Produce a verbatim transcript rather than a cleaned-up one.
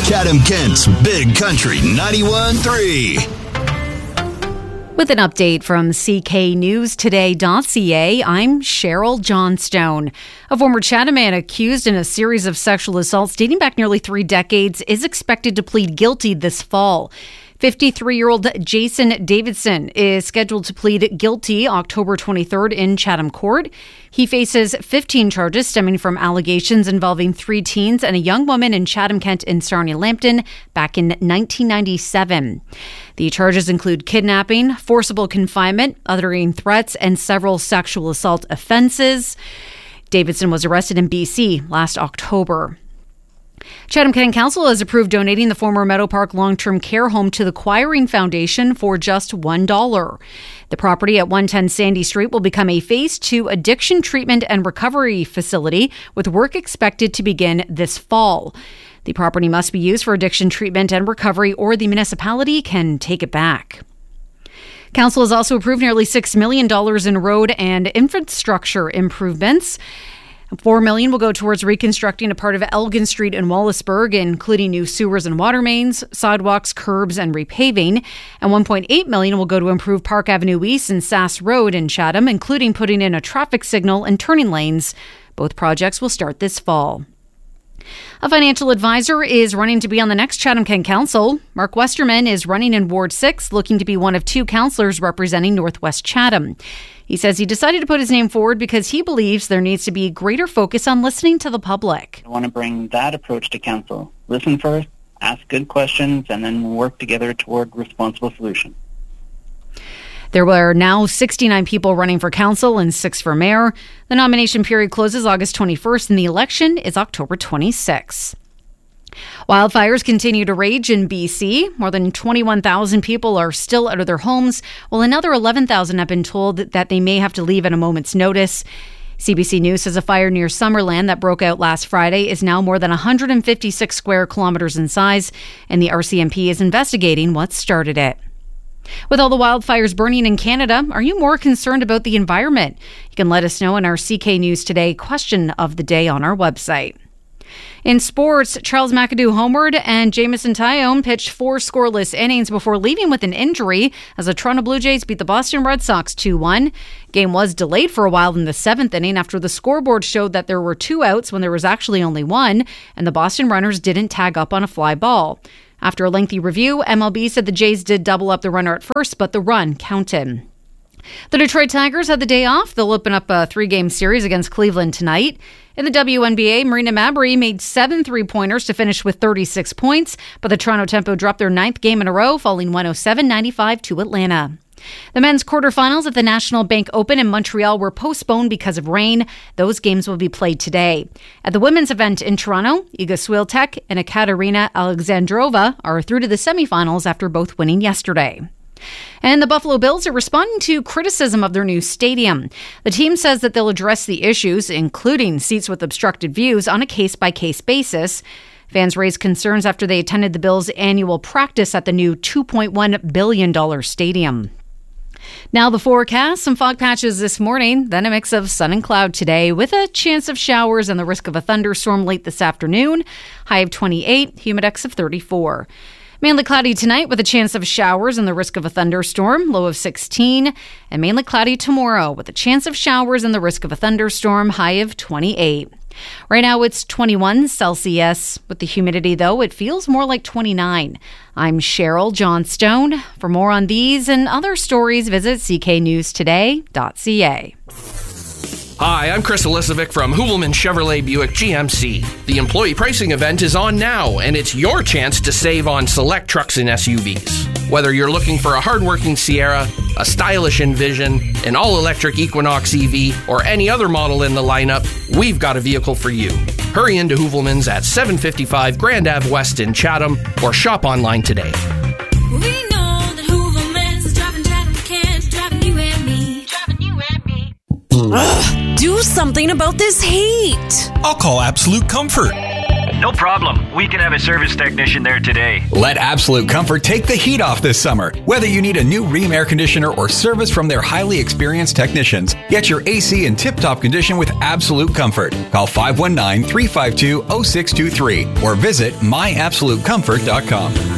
Chatham-Kent's Big Country ninety-one point three. With an update from C K News Today dot C A, I'm Cheryl Johnstone. A former Chatham man accused in a series of sexual assaults dating back nearly three decades is expected to plead guilty this fall. fifty-three-year-old Jason Davidson is scheduled to plead guilty October twenty-third in Chatham Court. He faces fifteen charges stemming from allegations involving three teens and a young woman in Chatham-Kent and Sarnia-Lambton back in nineteen ninety-seven. The charges include kidnapping, forcible confinement, uttering threats, and several sexual assault offenses. Davidson was arrested in B C last October. Chatham-Kent Council has approved donating the former Meadow Park long-term care home to the Quiring Foundation for just one dollar. The property at one ten Sandy Street will become a Phase two addiction treatment and recovery facility, with work expected to begin this fall. The property must be used for addiction treatment and recovery, or the municipality can take it back. Council has also approved nearly six million dollars in road and infrastructure improvements. Four million dollars will go towards reconstructing a part of Elgin Street in Wallaceburg, including new sewers and water mains, sidewalks, curbs, and repaving. And one point eight million dollars will go to improve Park Avenue East and Sass Road in Chatham, including putting in a traffic signal and turning lanes. Both projects will start this fall. A financial advisor is running to be on the next Chatham-Kent Council. Mark Westerman is running in Ward six, looking to be one of two councillors representing Northwest Chatham. He says he decided to put his name forward because he believes there needs to be greater focus on listening to the public. I want to bring that approach to council. Listen first, ask good questions, and then work together toward responsible solutions. There were now sixty-nine people running for council and six for mayor. The nomination period closes August twenty-first and the election is October twenty-sixth. Wildfires continue to rage in B C. More than twenty-one thousand people are still out of their homes, while another eleven thousand have been told that they may have to leave at a moment's notice. C B C News says a fire near Summerland that broke out last Friday is now more than one hundred fifty-six square kilometers in size, and the R C M P is investigating what started it. With all the wildfires burning in Canada, are you more concerned about the environment? You can let us know in our C K News Today question of the day on our website. In sports, Charles McAdoo homered and Jamison Tyone pitched four scoreless innings before leaving with an injury as the Toronto Blue Jays beat the Boston Red Sox two one. Game was delayed for a while in the seventh inning after the scoreboard showed that there were two outs when there was actually only one, and the Boston runners didn't tag up on a fly ball. After a lengthy review, M L B said the Jays did double up the runner at first, but the run counted. The Detroit Tigers had the day off. They'll open up a three-game series against Cleveland tonight. In the W N B A, Marina Mabrey made seven three-pointers to finish with thirty-six points, but the Toronto Tempo dropped their ninth game in a row, falling one oh seven ninety-five to Atlanta. The men's quarterfinals at the National Bank Open in Montreal were postponed because of rain. Those games will be played today. At the women's event in Toronto, Iga Swiatek and Ekaterina Alexandrova are through to the semifinals after both winning yesterday. And the Buffalo Bills are responding to criticism of their new stadium. The team says that they'll address the issues, including seats with obstructed views, on a case-by-case basis. Fans raised concerns after they attended the Bills' annual practice at the new two point one billion dollars stadium. Now the forecast, some fog patches this morning, then a mix of sun and cloud today with a chance of showers and the risk of a thunderstorm late this afternoon. High of twenty-eight, humidex of thirty-four. Mainly cloudy tonight with a chance of showers and the risk of a thunderstorm, low of sixteen. And mainly cloudy tomorrow with a chance of showers and the risk of a thunderstorm, high of twenty-eight. Right now it's twenty-one Celsius. With the humidity, though, it feels more like twenty-nine. I'm Cheryl Johnstone. For more on these and other stories, visit c k news today dot c a. Hi, I'm Chris Elisovic from Hoovelman Chevrolet Buick G M C. The employee pricing event is on now, and it's your chance to save on select trucks and S U Vs. Whether you're looking for a hardworking Sierra, a stylish Envision, an all-electric Equinox E V, or any other model in the lineup, we've got a vehicle for you. Hurry into Hoovelman's at seven fifty-five Grand Ave West in Chatham, or shop online today. We know that Hoovelman's is driving Chatham-Kent, driving you and me, driving you and me. Ugh, do something about this heat. I'll call Absolute Comfort. No problem. We can have a service technician there today. Let Absolute Comfort take the heat off this summer. Whether you need a new Rheem air conditioner or service from their highly experienced technicians, get your A C in tip-top condition with Absolute Comfort. Call five one nine, three five two, zero six two three or visit my absolute comfort dot com.